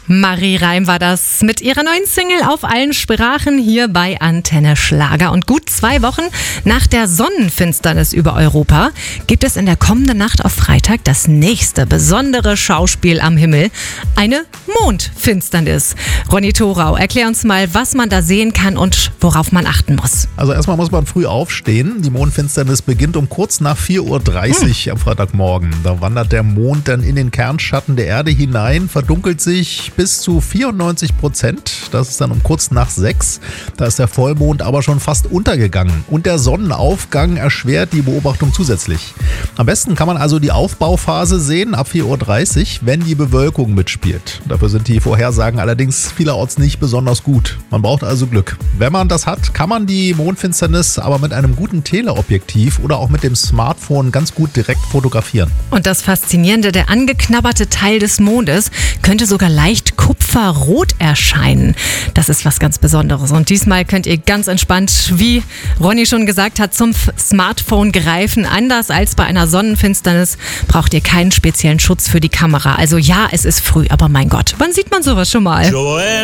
Marie Reim war das mit ihrer neuen Single auf allen Sprachen hier bei Antenne Schlager. Und gut 2 Wochen nach der Sonnenfinsternis über Europa gibt es in der kommenden Nacht auf Freitag das nächste besondere Schauspiel am Himmel, eine Mondfinsternis. Ronny Thorau, erklär uns mal, was man da sehen kann und worauf man achten muss. Also erstmal muss man früh aufstehen. Die Mondfinsternis beginnt um kurz nach 4:30 Uhr am Freitagmorgen. Da wandert der Mond dann in den Kernschatten der Erde hinein, verdunkelt sich bis zu 94%. Das ist dann um kurz nach 6. Da ist der Vollmond aber schon fast untergegangen. Und der Sonnenaufgang erschwert die Beobachtung zusätzlich. Am besten kann man also die Aufbauphase sehen ab 4:30 Uhr, wenn die Bewölkung mitspielt. Dafür sind die Vorhersagen allerdings vielerorts nicht besonders gut. Man braucht also Glück. Wenn man das hat, kann man die Mondfinsternis aber mit einem guten Teleobjektiv oder auch mit dem Smartphone ganz gut direkt fotografieren. Und das Faszinierende, der angeknabberte Teil des Mondes könnte sogar leicht kupferrot erscheinen. Das ist was ganz Besonderes. Und diesmal könnt ihr ganz entspannt, wie Ronny schon gesagt hat, zum Smartphone greifen. Anders als bei einer Sonnenfinsternis braucht ihr keinen speziellen Schutz für die Kamera. Also ja, es ist früh, aber mein Gott, wann sieht man sowas schon mal?